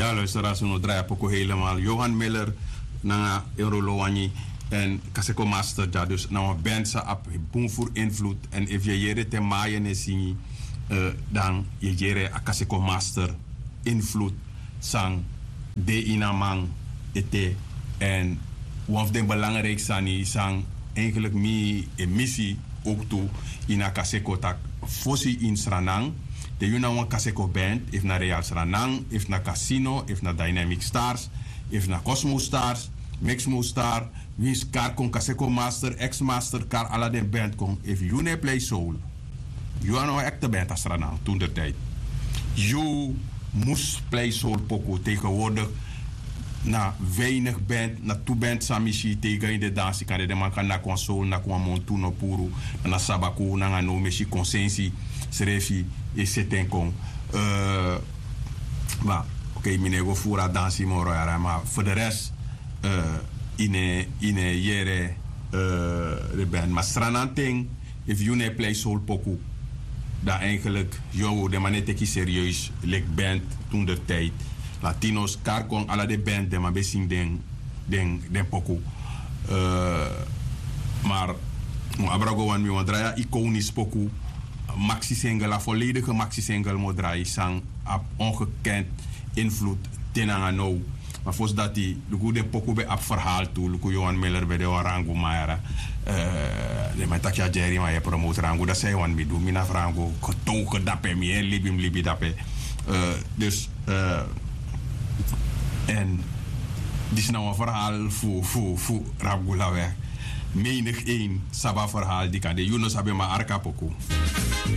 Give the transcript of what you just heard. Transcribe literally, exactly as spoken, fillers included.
Ja, luisteraars, we draaien ook helemaal. Johan Miller, na Eurolowani en Kaseko Master. Ja, dus nou een band sa op boom voor invloed. En if je jere te maaien is zien, uh, dan je jere a Kaseko Master invloed sang de inamang ete. En one of de belangrijkste is sang eigenlijk mi emissie ook toe in a Kaseko tak fossi in Sranang. De Yuna wan Kaseko band, if na Real Sranang, if na Casino, if na Dynamic Stars, if na Cosmo Stars, Mixmo Star, wins kar kon Kaseko Master, ex-master, kar ala den band kon. If you ne play soul, you are no acte band as Sranang, toen de tijd. You moest play soul poco, tegenwoordig na weinig band, na two band samishi tegen in de dans, kan de man kan na kon soul, na kon montuno puru, na sabaku, na no meshi consensi, serefi, et c'est kon. Uh, maar oké, okay, meneer go fura dansi moro yara, maar voor de rest uh, ine ine jere uh, de band. Maar strananting, if you ne play soul poku, dan eigenlijk yo de maneteki serieus, lek band toen de tijd. Latinos karkon ala de band de ma besing den den den poku. Uh, maar mo abrago wan mi wadraya iconisch poku. Maxi single, la volledige maxi single moet draaien, sang op ongekend invloed tenanga nou. Maar volgens dat die, luku de poku be op verhaal toe, luku Johan Miller bij de Warangu Mayara. De mijn takja Jerry, maar je promoot Rangu, dat zei wan mi doe, mina Rangu, getogen dape, mi en libim libi dape. Dus, uh, en, dit is nou een verhaal voor, voor, voor Rangu la weg. Menig één, saba verhaal, die kan de Yunus hebben maar arka poku.